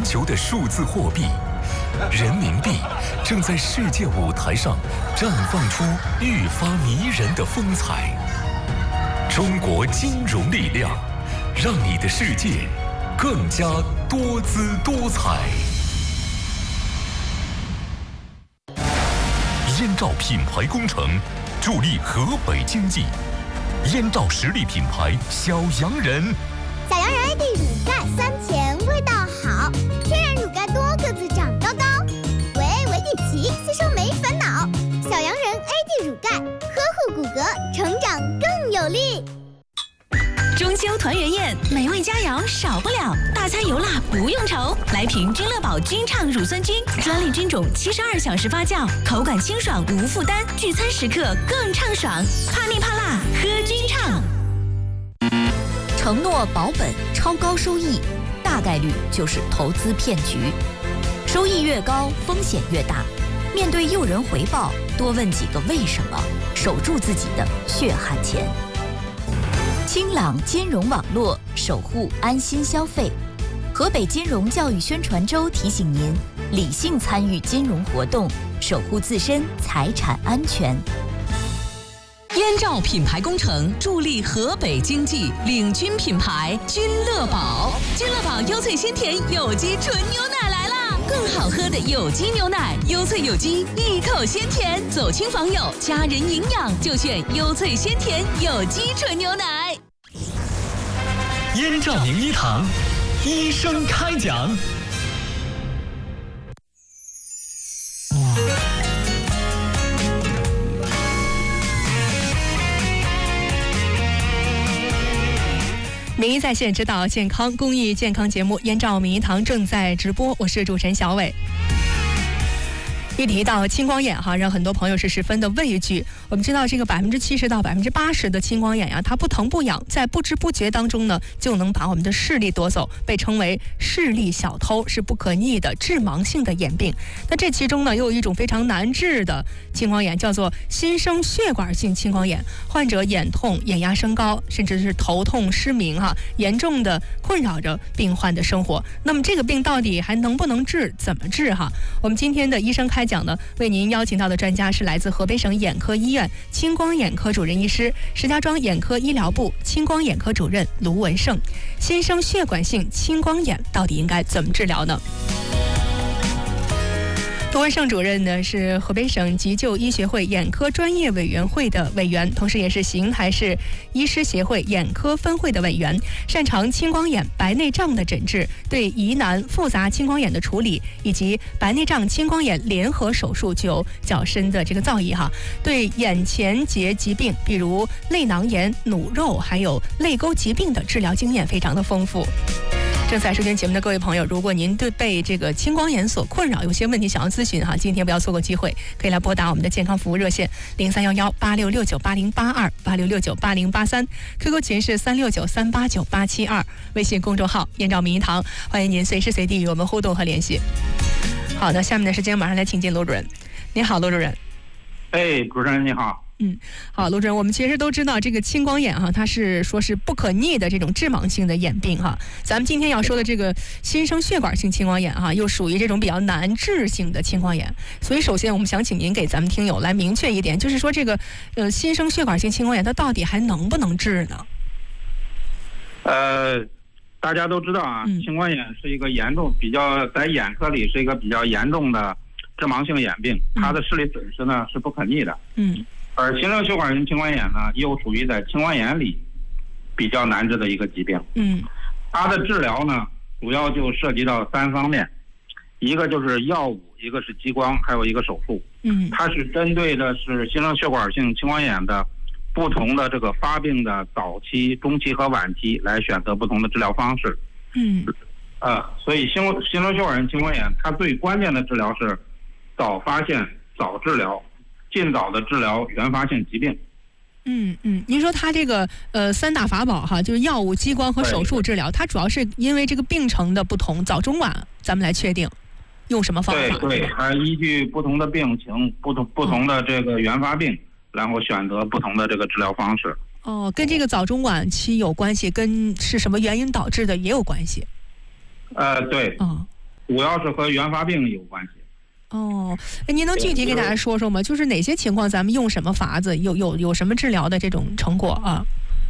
球的数字货币，人民币正在世界舞台上绽放出愈发迷人的风采。中国金融力量，让你的世界更加多姿多彩。燕赵品牌工程助力河北经济，燕赵实力品牌小洋人。 小洋人 AD 乳钙酸甜味道好，天然乳钙多个子长高高，维地奇吸收没烦恼。小洋人 AD 乳钙呵护骨骼，成长更有力。 中秋团圆宴，美味佳肴少不了，大餐油辣不用愁。来瓶君乐宝君畅乳酸菌，专利菌种，72小时发酵，口感清爽无负担，聚餐时刻更畅爽。怕腻怕辣，喝君畅。 承诺保本、超高收益，大概率就是投资骗局。收益越高，风险越大。面对诱人回报，多问几个为什么，守住自己的血汗钱。清朗金融网络，守护安心消费。河北金融教育宣传周提醒您，理性参与金融活动，守护自身财产安全。 燕赵品牌工程助力河北经济，领军品牌君乐宝。君乐宝优萃鲜甜有机纯牛奶来啦！更好喝的有机牛奶，优萃有机，一口鲜甜。走亲访友，家人营养就选优萃鲜甜有机纯牛奶。 燕赵名医堂，医生开讲。 名医在线指导健康公益健康节目《燕赵名医堂》正在直播，我是主持人小伟。一提到青光眼让很多朋友是十分的畏惧。我们知道这个70%到80%的青光眼它不疼不痒，在不知不觉当中呢，就能把我们的视力夺走，被称为视力小偷，是不可逆的致盲性的眼病。那这其中呢，又有一种非常难治的青光眼，叫做新生血管性青光眼。患者眼痛、眼压升高，甚至是头痛、失明严重的困扰着病患的生活。那么这个病到底还能不能治？怎么治我们今天的医生开讲呢，为您邀请到的专家是来自河北省眼科医院青光眼科主任医师、石家庄眼科医疗部青光眼科主任卢文胜。新生血管性青光眼到底应该怎么治疗呢？卢文胜主任呢是河北省急救医学会眼科专业委员会的委员，同时也是邢台市医师协会眼科分会的委员，擅长青光眼、白内障的诊治，对疑难复杂青光眼的处理以及白内障青光眼联合手术具有较深的这个造诣对眼前结疾病，比如泪囊炎、努肉还有泪沟疾病的治疗经验非常的丰富。正在收听节目的各位朋友，如果您被这个青光眼所困扰，有些问题想要咨询今天不要错过机会，可以来拨打我们的健康服务热线031186698082，86698083，QQ 群是369389872，微信公众号燕赵名医堂，欢迎您随时随地与我们互动和联系。好的，下面的时间马上来请进卢主任。你好，卢主任。 主持人你好。 好，卢主任，我们其实都知道这个青光眼它是说是不可逆的这种致盲性的眼病咱们今天要说的这个新生血管性青光眼又属于这种比较难治性的青光眼，所以首先我们想请您给咱们听友来明确一点，就是说这个新生血管性青光眼它到底还能不能治呢？ 大家都知道青光眼是一个严重在眼科里是一个比较严重的致盲性眼病，它的视力损失呢是不可逆的。而新生血管性青光眼呢，又属于在青光眼里比较难治的一个疾病。它的治疗呢，主要就涉及到3方面，一个就是药物，一个是激光，还有一个手术。它是针对的是新生血管性青光眼的不同的这个发病的早期、中期和晚期来选择不同的治疗方式。所以新生血管性青光眼它最关键的治疗是早发现、早治疗。尽早的治疗原发性疾病。 您说它这个3大法宝就是药物、激光和手术治疗，它主要是因为这个病程的不同，早中晚咱们来确定用什么方法。 对，它依据不同的病情、不同的这个原发病，然后选择不同的这个治疗方式。 跟这个早中晚期有关系，跟是什么原因导致的也有关系。 对。 主要是和原发病有关系。 您能具体给大家说说吗？就是哪些情况咱们用什么法子，有什么治疗的这种成果啊？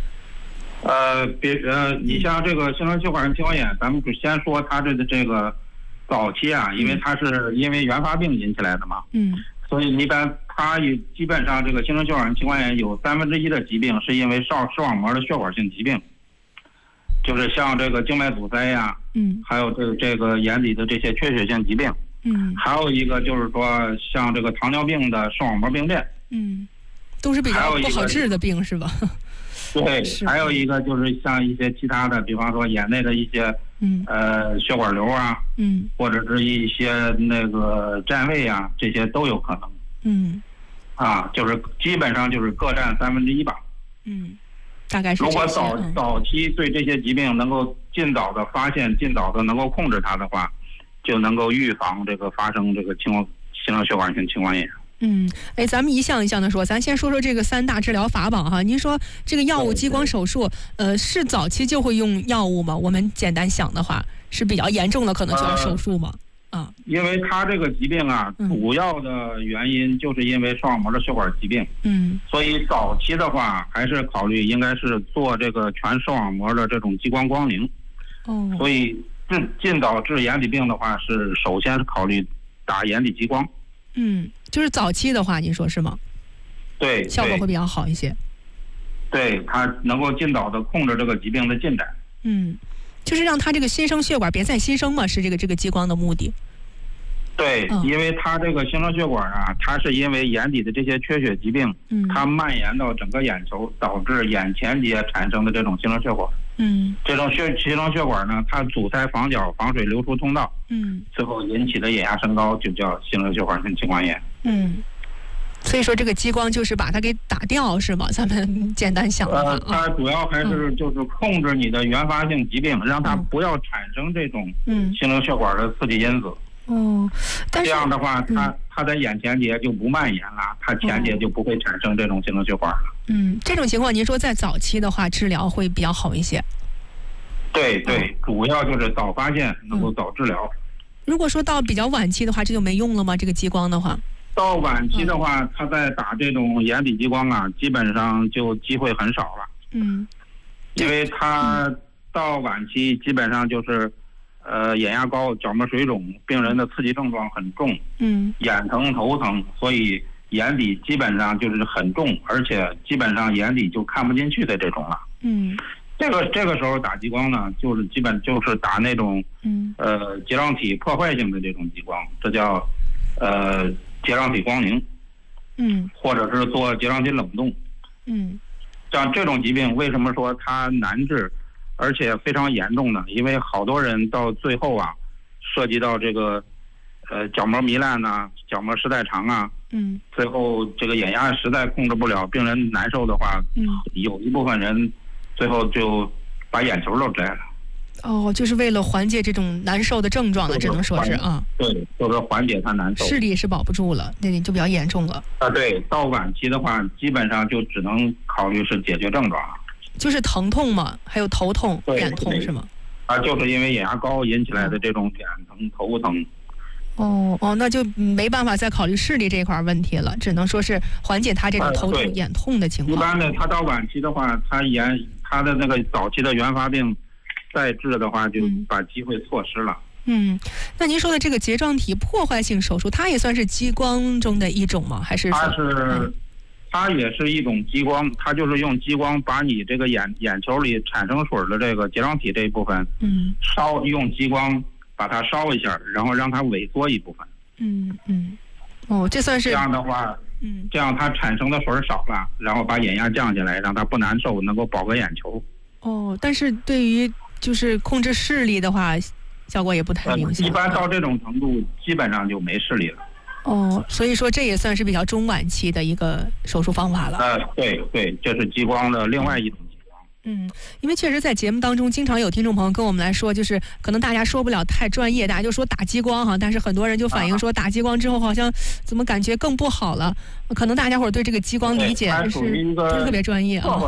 你像这个新生血管性青光眼，咱们就先说它这个早期啊，因为它是因为原发病引起来的嘛，所以一般它基本上这个新生血管性青光眼有1/3的疾病是因为视网膜的血管性疾病，就是像这个静脉阻塞呀，还有这个眼底的这些缺血性疾病，还有一个就是说像这个糖尿病的视网膜病变， 都是比较不好治的病是吧？ 对，还有一个就是像一些其他的，比方说眼内的一些血管瘤啊，或者是一些那个占位啊，这些都有可能。就是基本上就是各占1/3吧。 大概是这些。 如果早期对这些疾病能够尽早的发现，尽早的能够控制它的话，就能够预防这个发生这个新生血管性青光眼。 咱们一项一项的说，咱先说说这个3大治疗法吧哈。您说这个药物激光手术，是早期就会用药物吗？我们简单想的话，是比较严重的可能就要手术吗？ 因为它这个疾病啊，主要的原因就是因为视网膜的血管疾病，所以早期的话还是考虑应该是做这个全视网膜的这种激光光凝。所以尽早治眼底病的话，是首先是考虑打眼底激光。 就是早期的话，您说是吗？ 对， 效果会比较好一些。 对，它能够尽早的控制这个疾病的进展。 就是让它这个新生血管别再新生嘛，是这个激光的目的。 对，因为它这个新生血管啊，它是因为眼底的这些缺血疾病，它蔓延到整个眼球，导致眼前节产生的这种新生血管。这种新生血管呢，它阻塞房角防水流出通道，最后引起的眼压升高就叫新生血管性青光眼。 所以说这个激光就是把它给打掉是吗？咱们简单想的话， 它主要还是就是控制你的原发性疾病，让它不要产生这种新生血管的刺激因子。 但是这样的话，它在眼前节就不蔓延了，它前节就不会产生这种新生血管了。 这种情况您说在早期的话治疗会比较好一些。 对，主要就是早发现，能够早治疗。 如果说到比较晚期的话，这就没用了吗？这个激光的话？ 到晚期的话，他在打这种眼底激光啊，基本上就机会很少了。因为他到晚期基本上就是眼压高、角膜水肿，病人的刺激症状很重，眼疼、头疼，所以眼底基本上就是很重，而且基本上眼底就看不进去的这种了。这个时候打激光呢，就是基本就是打那种结肠体破坏性的这种激光，这叫结肠体光凝，或者是做结肠体冷冻，像这种疾病为什么说它难治，而且非常严重呢？因为好多人到最后啊，涉及到这个角膜糜烂呐、角膜失代偿啊，最后这个眼压实在控制不了，病人难受的话，有一部分人最后就把眼球都摘了。 就是为了缓解这种难受的症状了，只能说是啊。 对，就是缓解它难受。 视力是保不住了，那就比较严重了。 对，到晚期的话，基本上就只能考虑是解决症状了。 就是疼痛嘛，还有头痛、眼痛是吗？ 就是因为眼压高引起来的这种眼疼、头疼。 那就没办法再考虑视力这块问题了，只能说是缓解他这种头痛、眼痛的情况。 一般的，他到晚期的话，他的那个早期的原发病再治的话，就把机会错失了。 那您说的这个结肠体破坏性手术，它也算是激光中的一种吗？还是说？ 它也是一种激光，它就是用激光把你这个眼球里产生水的这个结肠体这一部分，用激光把它烧一下，然后让它萎缩一部分。 这算是这样的话，这样它产生的水少了，然后把眼压降下来，让它不难受，能够保个眼球。 但是对于就是控制视力的话，效果也不太明显。 一般到这种程度，基本上就没视力了。 所以说这也算是比较中晚期的一个手术方法了。 对，这是激光的另外一种激光。 因为确实在节目当中，经常有听众朋友跟我们来说，就是可能大家说不了太专业，大家就说打激光哈，但是很多人就反映说打激光之后好像怎么感觉更不好了。可能大家伙对这个激光理解不是特别专业啊。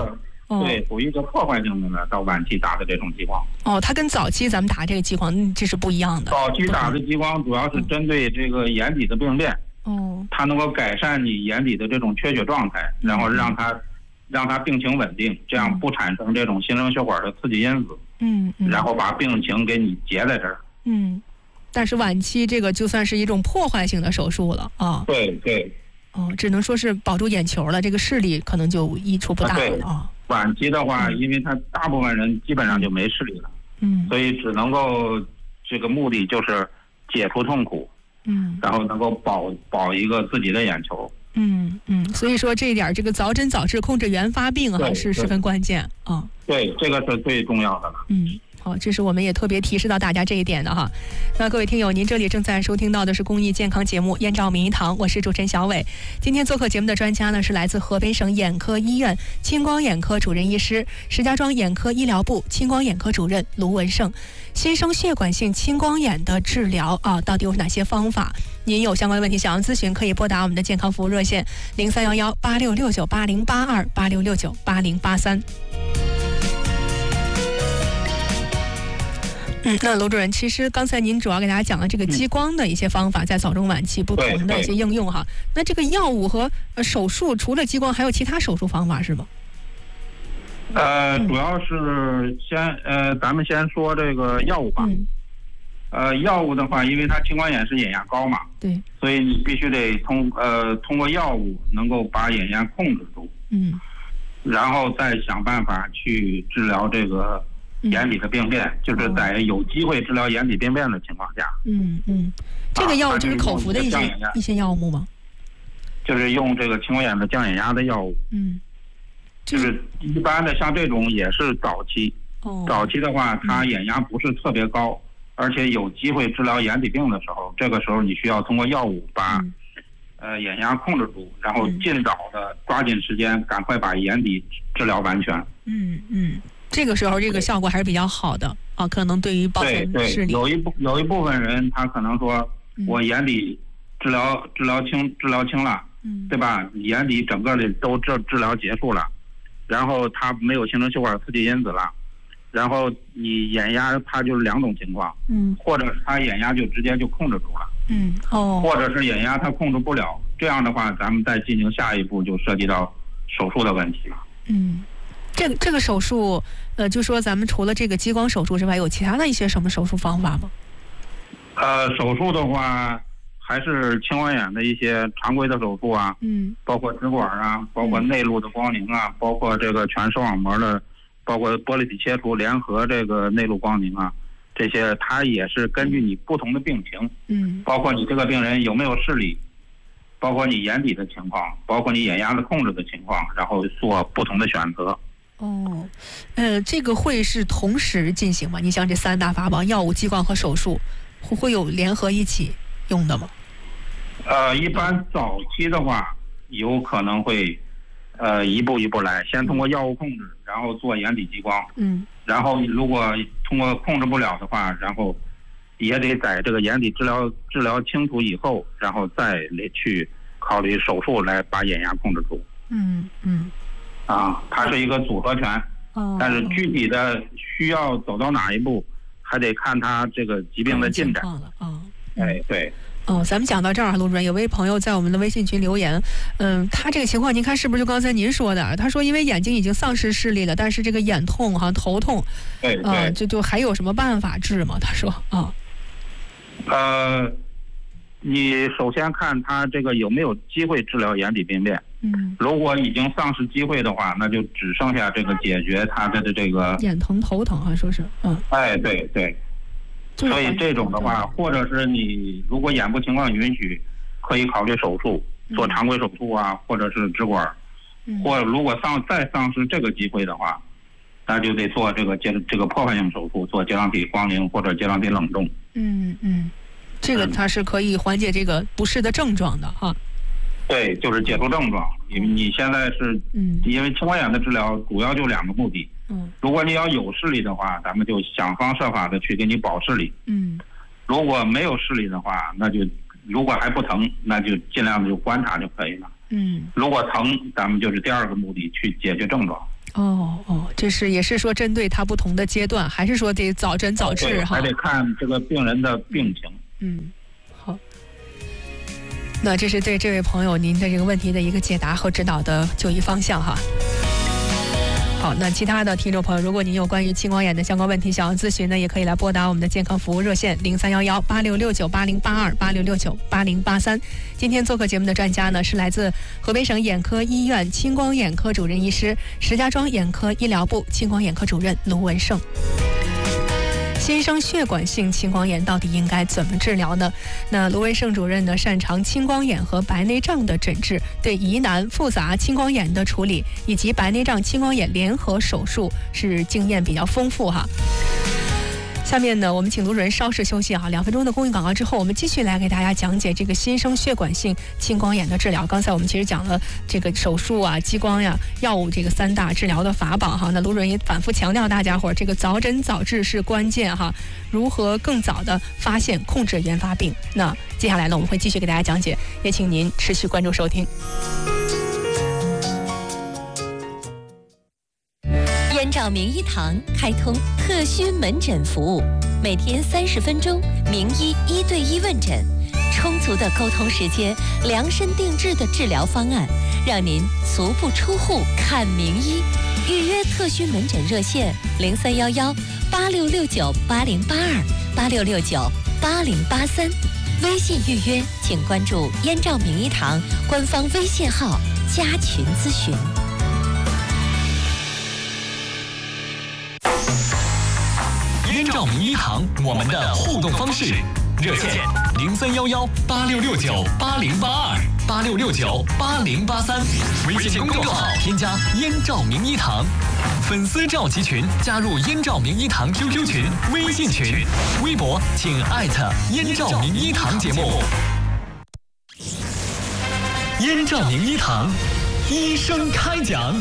对，属于一个破坏性的到晚期打的这种激光。 它跟早期咱们打这个激光这是不一样的。 早期打的激光主要是针对这个眼底的病变，它能够改善你眼底的这种缺血状态，然后让它病情稳定，这样不产生这种新生血管的刺激因子，然后把病情给你截在这儿。 但是晚期这个就算是一种破坏性的手术了啊。 对。 只能说是保住眼球了，这个视力可能就益处不大了啊。 晚期的话，因为他大部分人基本上就没视力了，所以只能够这个目的就是解除痛苦，然后能够保一个自己的眼球。 所以说这一点，这个早诊早治，控制原发病是十分关键啊。 对，这个是最重要的了。 好，这是我们也特别提示到大家这一点的哈。那各位听友，您这里正在收听到的是公益健康节目《燕赵名医堂》，我是主持人小伟。今天做客节目的专家呢是来自河北省眼科医院青光眼科主任医师、石家庄眼科医疗部青光眼科主任卢文胜。新生血管性青光眼的治疗到底有哪些方法？您有相关的问题想要咨询，可以拨打我们的健康服务热线03118669808286698083。那卢主任，其实刚才您主要给大家讲了这个激光的一些方法，在早中晚期不同的一些应用哈。那这个药物和手术，除了激光，还有其他手术方法是吗？ 主要是咱们先说这个药物吧。药物的话，因为它青光眼是眼压高嘛， 对， 所以你必须得通过药物能够把眼压控制住，然后再想办法去治疗这个眼底的病变，就是在有机会治疗眼底病变的情况下。 这个药物就是口服的一些药物吗？ 就是用这个青光眼的降眼压的药物。就是一般的像这种也是早期。早期的话，它眼压不是特别高，而且有机会治疗眼底病的时候，这个时候你需要通过药物把眼压控制住，然后尽早的抓紧时间，赶快把眼底治疗完全。 这个时候这个效果还是比较好的可能对于保存视力。 有一部分人他可能说，我眼底治疗轻了，对吧？眼底整个的都治疗结束了，然后他没有形成血管刺激因子了，然后你眼压它就是两种情况，或者是他眼压就直接就控制住了，或者是眼压它控制不了，这样的话咱们再进行下一步就涉及到手术的问题了。 这个手术，就说咱们除了这个激光手术之外，有其他的一些什么手术方法吗？ 手术的话，还是青光眼的一些常规的手术啊，包括植管啊，包括内路的光凝啊，包括这个全视网膜的，包括玻璃体切除联合这个内路光凝啊，这些它也是根据你不同的病情，包括你这个病人有没有视力，包括你眼底的情况，包括你眼压的控制的情况，然后做不同的选择。 这个会是同时进行吗？你像这三大法宝，药物、激光和手术，会有联合一起用的吗？ 一般早期的话，有可能会一步一步来，先通过药物控制，然后做眼底激光，然后如果通过控制不了的话，然后也得在这个眼底治疗清楚以后，然后再去考虑手术来把眼压控制住。它是一个组合拳，但是具体的需要走到哪一步，还得看他这个疾病的进展。对。 咱们讲到这儿，卢主任，有位朋友在我们的微信群留言，他这个情况您看是不是就刚才您说的？他说因为眼睛已经丧失视力了，但是这个眼痛头痛，就还有什么办法治吗？他说你首先看他这个有没有机会治疗眼底病变。如果已经丧失机会的话，那就只剩下这个解决他的这个眼疼头疼说是对。所以这种的话，或者是你如果眼部情况允许，可以考虑手术，做常规手术啊，或者是植管，或者如果再丧失这个机会的话，那就得做这个破坏性手术，做睫状体光凝或者睫状体冷冻。 这个它是可以缓解这个不适的症状的对，就是解除症状。因为你现在是，因为青光眼的治疗主要就两个目的。如果你要有视力的话，咱们就想方设法的去给你保视力。如果没有视力的话，那就如果还不疼，那就尽量的就观察就可以了。如果疼，咱们就是第二个目的，去解决症状。 这是也是说针对他不同的阶段，还是说得早诊早治哈？ 还得看这个病人的病情。 好。那这是对这位朋友您的这个问题的一个解答和指导的就医方向哈。好，那其他的听众朋友，如果您有关于青光眼的相关问题想要咨询呢，也可以来拨打我们的健康服务热线03118669808286698083。今天做客节目的专家呢，是来自河北省眼科医院青光眼科主任医师、石家庄眼科医疗部青光眼科主任卢文胜。新生血管性青光眼到底应该怎么治疗呢？那卢文胜主任呢，擅长青光眼和白内障的诊治，对疑难复杂青光眼的处理以及白内障青光眼联合手术是经验比较丰富哈。下面呢，我们请卢主任稍事休息2分钟的公益广告之后，我们继续来给大家讲解这个新生血管性青光眼的治疗。刚才我们其实讲了这个手术啊、激光呀、药物这个3大治疗的法宝哈。那卢主任也反复强调大家伙，这个早诊早治是关键哈，如何更早的发现控制原发病。那接下来呢，我们会继续给大家讲解，也请您持续关注收听。 燕赵名医堂开通特需门诊服务，每天30分钟，名医1对1问诊，充足的沟通时间，量身定制的治疗方案，让您足不出户看名医。预约特需门诊热线03118669808286698083，微信预约请关注燕赵名医堂官方微信号加群咨询。 燕赵名医堂，我们的互动方式：热线03118669808286698083，微信公众号添加燕赵名医堂，粉丝召集群加入燕赵名医堂 QQ 群、微信群，微博请燕赵名医堂节目。燕赵名医堂，医生开讲。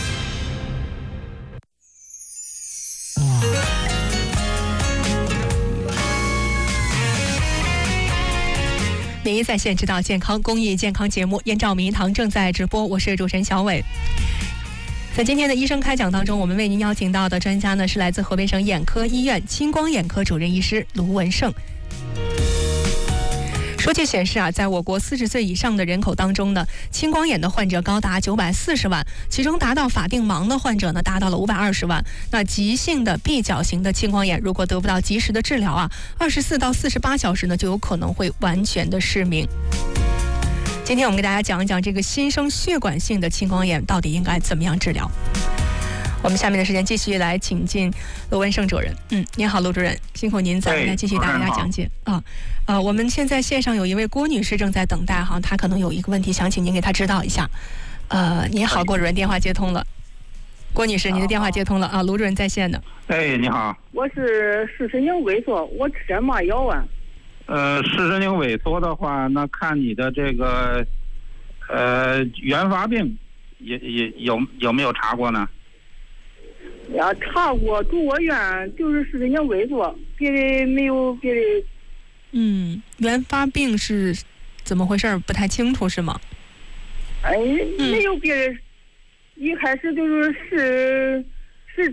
名医在线指导健康公益健康节目，燕赵名医堂正在直播，我是主持人小伟。在今天的医生开讲当中，我们为您邀请到的专家呢，是来自河北省眼科医院青光眼科主任医师卢文胜。数据显示啊，在我国40岁以上的人口当中呢，青光眼的患者高达940万，其中达到法定盲的患者呢，达到了520万。那急性的闭角型的青光眼，如果得不到及时的治疗啊，24到48小时呢，就有可能会完全的失明。今天我们给大家讲一讲这个新生血管性的青光眼到底应该怎么样治疗。我们下面的时间继续来请进卢文胜主任。您好，卢主任，辛苦您，咱们来继续给大家讲解我们现在线上有一位郭女士正在等待哈，她可能有一个问题想请您给她指导一下。您好，郭主任，电话接通了。郭女士，您的电话接通了啊，卢主任在线的。 你好， 我是视神经萎缩，我吃点嘛药啊？ 视神经萎缩的话，那看你的这个原发病也有没有查过呢？ 呀，查过，住过院，就是视神经萎缩，别的没有别的。 原发病是怎么回事？不太清楚是吗？ 没有别的，一开始就是视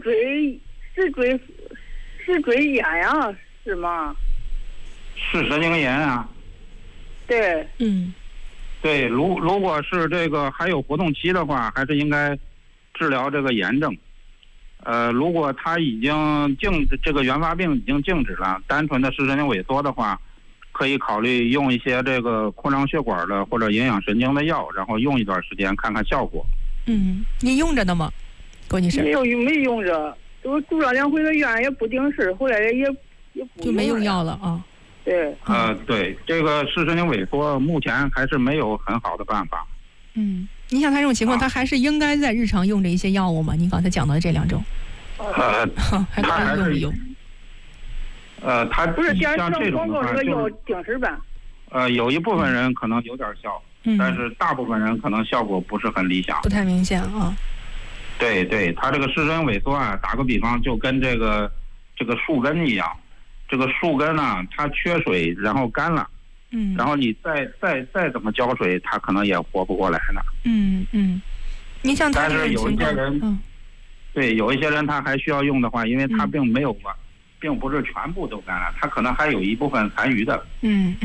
锥炎呀，是吗？ 视神经炎啊。 对。 对，如果是这个还有活动期的话，还是应该治疗这个炎症。如果他已经这个原发病已经静止了，单纯的视神经萎缩的话，可以考虑用一些这个扩张血管的或者营养神经的药，然后用一段时间看看效果。 你用着呢吗，郭女士？ 没用着，都住了2回的院也不顶事，后来也不就没用药了啊。 对。 对，这个视神经萎缩目前还是没有很好的办法。 你像他这种情况，他还是应该在日常用着一些药物吗？您刚才讲的这2种，还可以用一用。 他不是电视像这种广告这个药定时办。 有一部分人可能有点效，但是大部分人可能效果不是很理想， 不太明显啊。 对，他这个视神经萎缩啊，打个比方，就跟这个树根一样，这个树根啊，它缺水，然后干了。然后你再怎么浇水，它可能也活不过来呢。 你像他这种情况， 对，有一些人他还需要用的话，因为他并不是全部都感染，他可能还有一部分残余的。